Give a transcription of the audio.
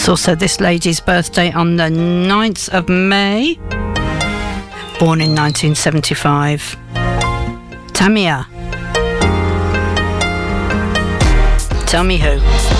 It's also this lady's birthday on the 9th of May. Born in 1975. Tamia. Tell me who.